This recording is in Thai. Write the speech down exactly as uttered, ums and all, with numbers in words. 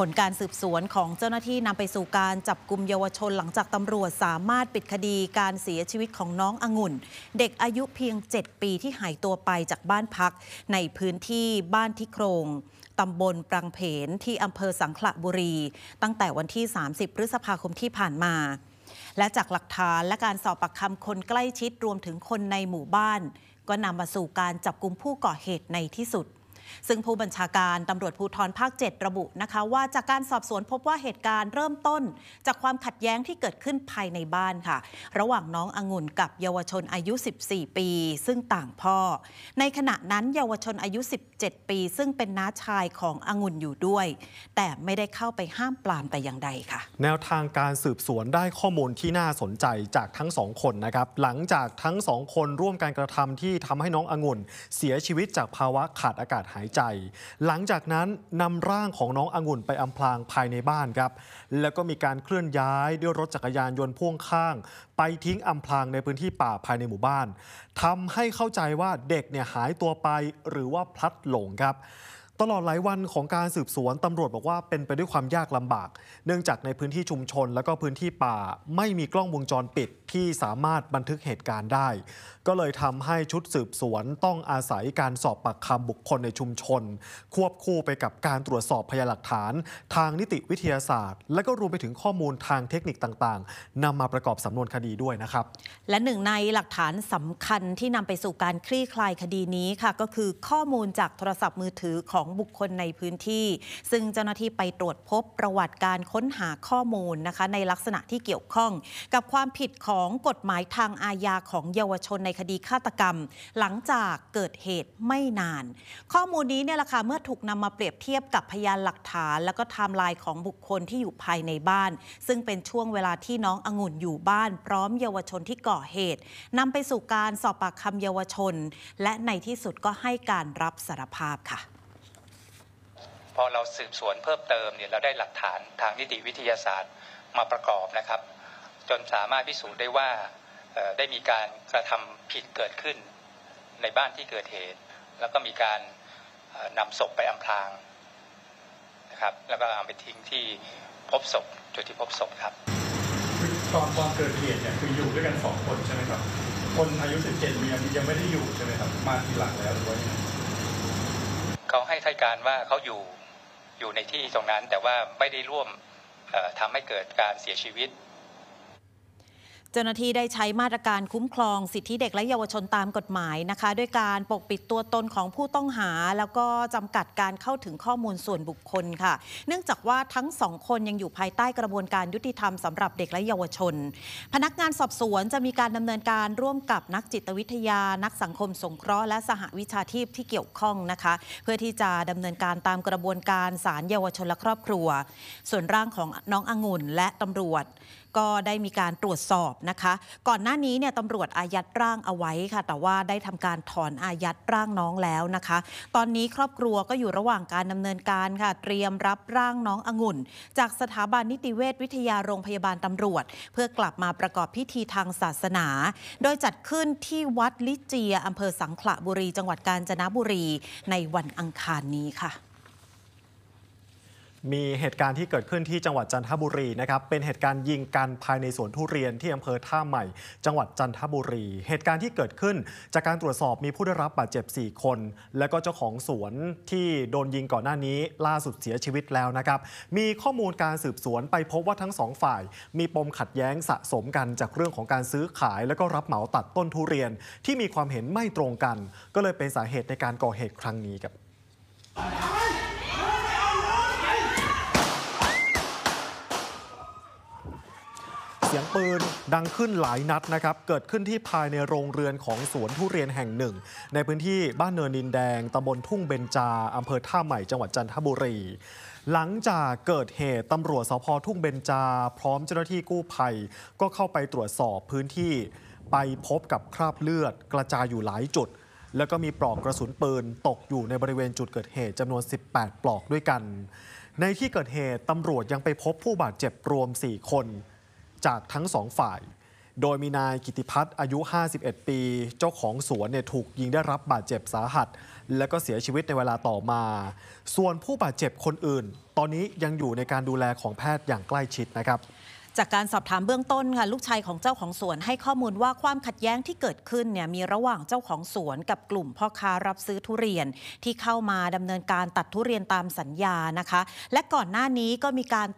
ลการสืบสวนของเจ้าหน้าที่นำไปสู่การจับกุมเยาวชนหลังจากตำรวจสามารถปิดคดีการเสียชีวิตของน้ององุ่นเด็กอายุเพียงเจ็ดปีที่หายตัวไปจากบ้านพักในพื้นที่บ้านที่โครงตำบลปรังเพนที่อำเภอสังขละบุรีตั้งแต่วันที่สามสิบพฤษภาคมที่ผ่านมาและจากหลักฐานและการสอบปากคำคนใกล้ชิดรวมถึงคนในหมู่บ้านก็นำมาสู่การจับกุมผู้ก่อเหตุในที่สุดซึ่งผู้บัญชาการตำรวจภูธรภาคเจ็ดระบุนะคะว่าจากการสอบสวนพบว่าเหตุการณ์เริ่มต้นจากความขัดแย้งที่เกิดขึ้นภายในบ้านค่ะระหว่างน้ององุ่นกับเยาวชนอายุสิบสี่ปีซึ่งต่างพ่อในขณะนั้นเยาวชนอายุสิบเจ็ดปีซึ่งเป็นน้าชายขององุ่นอยู่ด้วยแต่ไม่ได้เข้าไปห้ามปรามแต่อย่างใดค่ะแนวทางการสืบสวนได้ข้อมูลที่น่าสนใจจากทั้งสองคนนะครับหลังจากทั้งสองคนร่วมการกระทำที่ทำให้น้ององุ่นเสียชีวิตจากภาวะขาดอากาศหายใจหลังจากนั้นนำร่างของน้ององุ่นไปอำพรางภายในบ้านครับแล้วก็มีการเคลื่อนย้ายด้วยรถจักรยานยนต์พ่วงข้างไปทิ้งอำพรางในพื้นที่ป่าภายในหมู่บ้านทำให้เข้าใจว่าเด็กเนี่ยหายตัวไปหรือว่าพลัดหลงครับตลอดหลายวันของการสืบสวนตำรวจบอกว่าเป็นไปด้วยความยากลำบากเนื่องจากในพื้นที่ชุมชนและก็พื้นที่ป่าไม่มีกล้องวงจรปิดที่สามารถบันทึกเหตุการณ์ได้ก็เลยทำให้ชุดสืบสวนต้องอาศัยการสอบปากคำบุคคลในชุมชนควบคู่ไปกับการตรวจสอบพยานหลักฐานทางนิติวิทยาศาสตร์และก็รวมไปถึงข้อมูลทางเทคนิคต่างๆนำมาประกอบสำนวนคดีด้วยนะครับและหนึ่งในหลักฐานสำคัญที่นำไปสู่การคลี่คลายคดีนี้ค่ะก็คือข้อมูลจากโทรศัพท์มือถือของบุคคลในพื้นที่ซึ่งเจ้าหน้าที่ไปตรวจพบประวัติการค้นหาข้อมูลนะคะในลักษณะที่เกี่ยวข้องกับความผิดของกฎหมายทางอาญาของเยาวชนในคดีฆาตกรรมหลังจากเกิดเหตุไม่นานข้อมูลนี้เนี่ยแหละค่ะเมื่อถูกนำมาเปรียบเทียบกับพยานหลักฐานแล้วก็ไทม์ไลน์ของบุคคลที่อยู่ภายในบ้านซึ่งเป็นช่วงเวลาที่น้ององุ่นอยู่บ้านพร้อมเยาวชนที่ก่อเหตุนำไปสู่การสอบปากคำเยาวชนและในที่สุดก็ให้การรับสารภาพค่ะพอเราสืบสวนเพิ่มเติมเนี่ยเราได้หลักฐานทางนิติวิทยาศาสตร์มาประกอบนะครับจนสามารถพิสูจน์ได้ว่าได้มีการกระทำผิดเกิดขึ้นในบ้านที่เกิดเหตุแล้วก็มีการนำศพไปอำพรางนะครับแล้วก็เอาไปทิ้งที่พบศพจุดที่พบศพครับตอนตอนเกิดเหตุเนี่ยคืออยู่ด้วยกันสองคนใช่ไหมครับคนอายุสิบเจ็ดปียังไม่ได้อยู่ใช่ไหมครับมาทีหลังแล้วหรือว่าเขาให้ให้การว่าเขาอยู่อยู่ในที่ตรงนั้นแต่ว่าไม่ได้ร่วมทำให้เกิดการเสียชีวิตเจ้าหน้าที่ได้ใช้มาตรการคุ้มครองสิทธิเด็กและเยาวชนตามกฎหมายนะคะด้วยการปกปิดตัวตนของผู้ต้องหาแล้วก็จำกัดการเข้าถึงข้อมูลส่วนบุคคลค่ะเนื่องจากว่าทั้งสองคนยังอยู่ภายใต้กระบวนการยุติธรรมสำหรับเด็กและเยาวชนพนักงานสอบสวนจะมีการดำเนินการร่วมกับนักจิตวิทยานักสังคมสงเคราะห์และสหวิชาชีพที่เกี่ยวข้องนะคะเพื่อที่จะดำเนินการตามกระบวนการศาลเยาวชนและครอบครัวส่วนร่างของน้ององุ่นและตำรวจก็ได้มีการตรวจสอบนะคะก่อนหน้านี้เนี่ยตำรวจอายัดร่างเอาไว้ค่ะแต่ว่าได้ทำการถอนอายัดร่างน้องแล้วนะคะตอนนี้ครอบครัวก็อยู่ระหว่างการดำเนินการค่ะเตรียมรับร่างน้ององุ่นจากสถาบันนิติเวชวิทยาโรงพยาบาลตำรวจเพื่อกลับมาประกอบพิธีทางศาสนาโดยจัดขึ้นที่วัดลิเจียอำเภอสังขละบุรีจังหวัดกาญจนบุรีในวันอังคารนี้ค่ะมีเหตุการณ์ที่เกิดขึ้นที่จังหวัดจันทบุรีนะครับเป็นเหตุการณ์ยิงกันภายในสวนทุเรียนที่อำเภอท่าใหม่จังหวัดจันทบุรีเหตุการณ์ที่เกิดขึ้นจากการตรวจสอบมีผู้ได้รับบาดเจ็บสี่คนและก็เจ้าของสวนที่โดนยิงก่อนหน้านี้ล่าสุดเสียชีวิตแล้วนะครับมีข้อมูลการสืบสวนไปพบว่าทั้งสองฝ่ายมีปมขัดแย้งสะสมกันจากเรื่องของการซื้อขายและก็รับเหมาตัดต้นทุเรียนที่มีความเห็นไม่ตรงกันก็เลยเป็นสาเหตุในการก่อเหตุครั้งนี้ครับเสียงปืนดังขึ้นหลายนัดนะครับเกิดขึ้นที่ภายในโรงเรือนของสวนทุเรียนแห่งหนึ่งในพื้นที่บ้านเนินดินแดงตำบลทุ่งเบญจาอำเภอท่าใหม่จังหวัดจันทบุรีหลังจากเกิดเหตุตำรวจสภ.ทุ่งเบญจาพร้อมเจ้าหน้าที่กู้ภัยก็เข้าไปตรวจสอบพื้นที่ไปพบกับคราบเลือดกระจายอยู่หลายจุดแล้วก็มีปลอกกระสุนปืนตกอยู่ในบริเวณจุดเกิดเหตุจำนวนสิบแปดปลอกด้วยกันในที่เกิดเหตุตำรวจยังไปพบผู้บาดเจ็บรวมสี่คนจากทั้งสองฝ่ายโดยมีนายกิติพัฒน์อายุห้าสิบเอ็ดปีเจ้าของสวนเนี่ยถูกยิงได้รับบาดเจ็บสาหัสและก็เสียชีวิตในเวลาต่อมาส่วนผู้บาดเจ็บคนอื่นตอนนี้ยังอยู่ในการดูแลของแพทย์อย่างใกล้ชิดนะครับจากการสอบถามเบื้องต้นค่ะลูกชายของเจ้าของสวนให้ข้อมูลว่าความขัดแย้งที่เกิดขึ้นเนี่ยมีระหว่างเจ้าของสวนกับกลุ่มพ่อค้ารับซื้อทุเรียนที่เข้ามาดำเนินการตัดทุเรียนตามสัญญานะคะและก่อนหน้านี้ก็มีการ